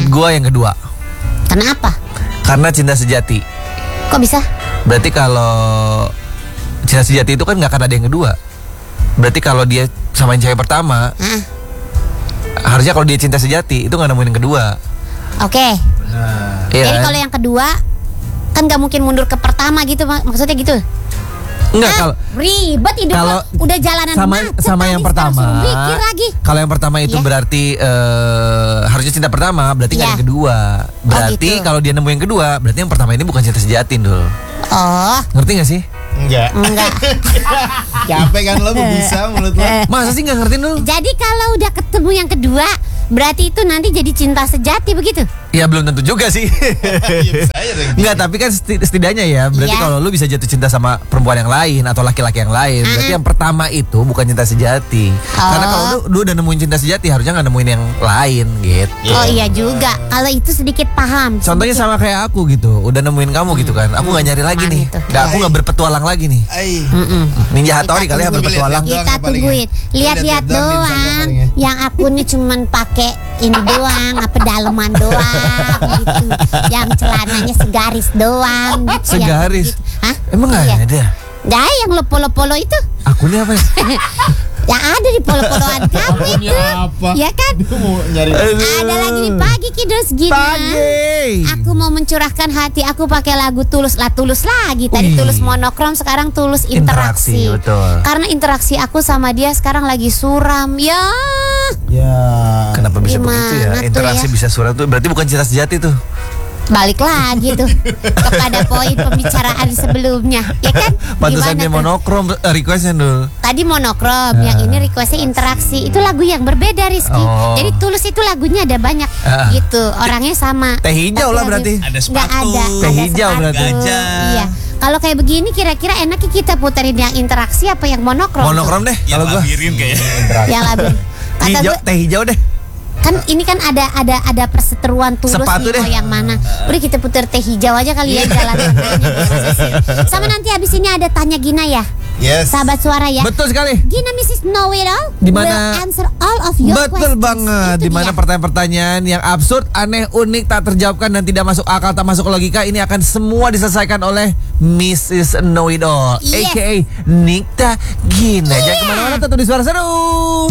Buat gua yang kedua. Kenapa? Karena cinta sejati. Kok bisa? Berarti kalau cinta sejati itu kan nggak akan ada yang kedua. Berarti kalau dia sama yang cewek pertama, harusnya kalau dia cinta sejati itu nggak nemuin yang kedua. Oke. Iya Jadi kan? kalau yang kedua kan nggak mungkin mundur ke pertama gitu, maksudnya gitu. Enggak, kalau ribet hidup kalau lo. Udah jalanan sama yang pertama. Mikir lagi. Kalau yang pertama itu berarti harusnya cinta pertama, berarti nggak ada yang kedua. Berarti gitu. kalau dia nemu yang kedua, berarti yang pertama ini bukan cinta sejati, Dul. Oh. Ngerti gak sih? Enggak. Capek kan lo bisa mulut lo. Masa sih nggak ngerti, Dul? Jadi kalau udah ketemu yang kedua, berarti itu nanti jadi cinta sejati begitu? Ya belum tentu juga sih. Iya, bisa aja deh. Enggak, tapi kan setidaknya ya berarti Iya. kalau lu bisa jatuh cinta sama perempuan yang lain atau laki-laki yang lain, berarti yang pertama itu bukan cinta sejati. Karena kalau lu udah nemuin cinta sejati, harusnya nggak nemuin yang lain gitu. Oh iya juga. Kalau itu sedikit paham. Contohnya sama kayak aku gitu, udah nemuin kamu gitu kan. Aku nggak nyari lagi nih. Itu. Aku nggak berpetualang lagi nih. Ai. Ninja Hattori kali ya berpetualang. Kita tungguin. Lihat-lihat doang. Yang akunnya cuman pakai ini doang, apa daleman doang gitu. Yang celananya segaris doang gitu. Segaris? Gitu. Hah? Emang nggak Iya. ada? Dah yang lo polo-polo itu. Akunnya apa ya? Yang ada di polo-poloan kamu itu. Apa? Ya kan? Dia mau nyari. Ada lagi di pagi Kidus gini. Pagi. Aku mau mencurahkan hati aku pakai lagu Tulus lagi. Tadi Wih. Tulus monokrom, sekarang Tulus interaksi. Betul. Karena interaksi aku sama dia sekarang lagi suram. Ya. Ya. Kenapa bisa Gimana begitu ya? tuh Interaksi ya? bisa surat tuh berarti bukan cinta sejati tuh. Balik lagi tuh kepada poin pembicaraan sebelumnya, ya kan? Pantesan Gimana dia tuh? monokrom requestnya dulu. Tadi monokrom, yang ini requestnya interaksi. Itu lagu yang berbeda, Rizky. Oh. Jadi Tulus itu lagunya ada banyak gitu. Orangnya sama. Teh hijau Tapi lah lagu- berarti. Ada Nggak sepatu. ada. Teh Ada hijau sepatu. berarti. Gajah. Iya. Kalau kayak begini kira-kira enaknya kita puterin yang interaksi apa yang monokrom? Monokrom deh Yang kalau gua. labirin kayaknya. Yang lagu. Kata Hijau, gue teh hijau deh. kan ini kan ada perseteruan Tulus Sepatu nih, deh. mau yang mana? Udah kita puter teh hijau aja kali ya jalan. Sama nanti habis ini ada tanya Gina ya. Yes. Sahabat suara ya. Betul sekali. Gina Mrs. Know It All Di mana- will answer all of your Betul questions. banget. Itu Di mana dia. pertanyaan-pertanyaan yang absurd, aneh, unik, tak terjawabkan dan tidak masuk akal, tak masuk logika ini akan semua diselesaikan oleh Mrs. Know It All, Yes. aka Nikta Gina. Jangan kemana-mana, tetap di Suara Seru.